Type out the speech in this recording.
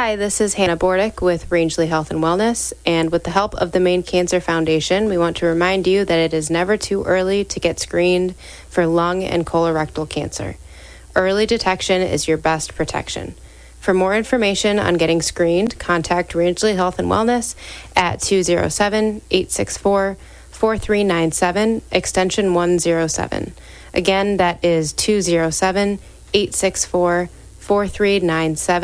Hi, this is Hannah Bordick with Rangeley Health and Wellness, and with the help of the Maine Cancer Foundation, we want to remind you that it is never too early to get screened for lung and colorectal cancer. Early detection is your best protection. For more information on getting screened, contact Rangeley Health and Wellness at 207-864-4397, extension 107. Again, that is 207-864-4397.